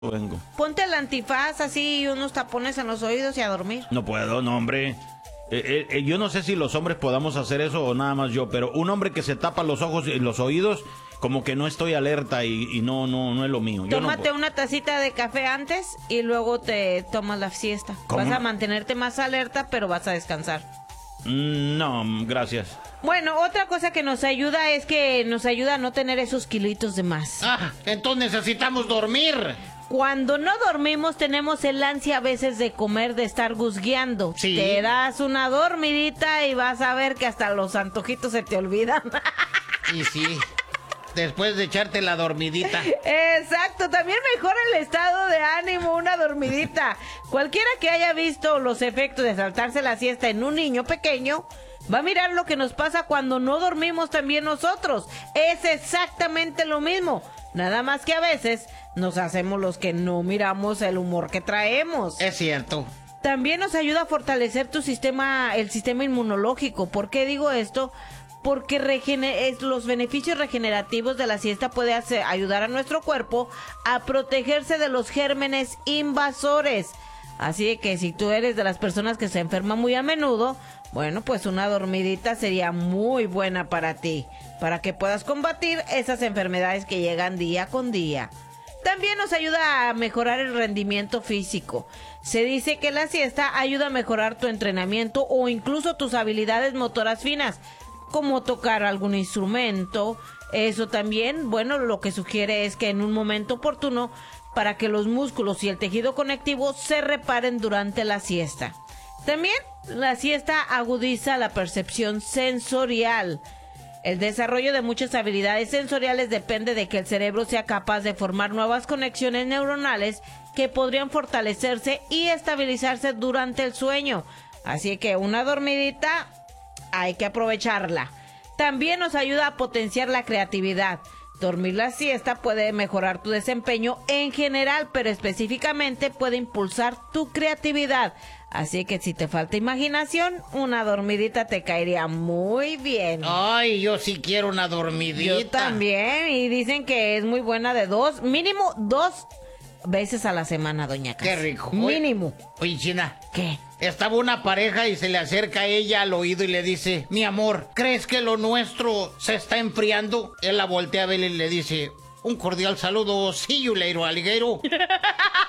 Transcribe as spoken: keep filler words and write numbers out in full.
vengo. Ponte el antifaz así y unos tapones en los oídos y a dormir. No puedo, no, hombre. Eh, eh, yo no sé si los hombres podamos hacer eso o nada más yo, pero un hombre que se tapa los ojos y los oídos, como que no estoy alerta y, y no, no, no es lo mío. Yo Tómate no... una tacita de café antes y luego te tomas la siesta. ¿Cómo? Vas a mantenerte más alerta, pero vas a descansar. Mm, no, gracias. Bueno, otra cosa que nos ayuda es que nos ayuda a no tener esos kilitos de más. Ah, entonces necesitamos dormir. Cuando no dormimos tenemos el ansia a veces de comer, de estar guzgueando. Sí. Te das una dormidita y vas a ver que hasta los antojitos se te olvidan. Y sí, después de echarte la dormidita. Exacto, también mejora el estado de ánimo una dormidita. Cualquiera que haya visto los efectos de saltarse la siesta en un niño pequeño, va a mirar lo que nos pasa cuando no dormimos también nosotros. Es exactamente lo mismo, nada más que a veces nos hacemos los que no miramos el humor que traemos. Es cierto. También nos ayuda a fortalecer tu sistema, el sistema inmunológico. ¿Por qué digo esto? Porque regene- es, los beneficios regenerativos de la siesta puede hacer, ayudar a nuestro cuerpo a protegerse de los gérmenes invasores. Así que si tú eres de las personas que se enferman muy a menudo, bueno, pues una dormidita sería muy buena para ti, para que puedas combatir esas enfermedades que llegan día con día. También nos ayuda a mejorar el rendimiento físico. Se dice que la siesta ayuda a mejorar tu entrenamiento o incluso tus habilidades motoras finas, como tocar algún instrumento. Eso también, bueno, lo que sugiere es que en un momento oportuno, para que los músculos y el tejido conectivo se reparen durante la siesta. También la siesta agudiza la percepción sensorial. El desarrollo de muchas habilidades sensoriales depende de que el cerebro sea capaz de formar nuevas conexiones neuronales que podrían fortalecerse y estabilizarse durante el sueño. Así que una dormidita hay que aprovecharla. También nos ayuda a potenciar la creatividad. Dormir la siesta puede mejorar tu desempeño en general, pero específicamente puede impulsar tu creatividad. Así que si te falta imaginación, una dormidita te caería muy bien. Ay, yo sí quiero una dormidita. Yo también, y dicen que es muy buena de dos, mínimo dos veces a la semana, doña Casi. Qué rico. Mínimo. Oye, China. ¿Qué? Estaba una pareja y se le acerca a ella al oído y le dice: mi amor, ¿crees que lo nuestro se está enfriando? Él la voltea a ver y le dice: un cordial saludo, see you later, alligator.